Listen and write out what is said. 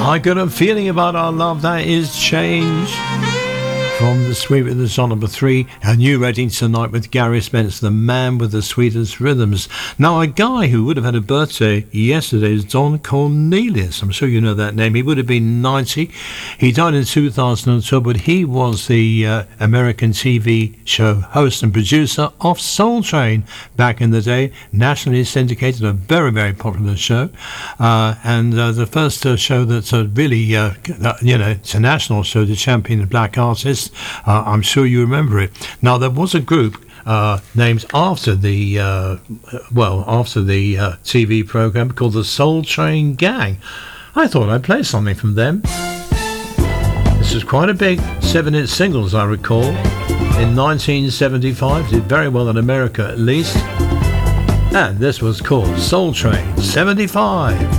I got a feeling about our love that is change. From the Sweet with the Song number 3, a new rating tonight with Gary Spence, the man with the sweetest rhythms. Now, a guy who would have had a birthday yesterday is Don Cornelius. I'm sure you know that name. He would have been 90. He died in 2002, but he was the American TV show host and producer of Soul Train back in the day. Nationally syndicated, a very, very popular show. And the first show that's really, it's a national show to champion the black artists. I'm sure you remember it. Now, there was a group named after the TV program called the Soul Train Gang. I thought I'd play something from them. This was quite a big 7-hit single, as I recall, in 1975. Did very well in America, at least. And this was called Soul Train 75.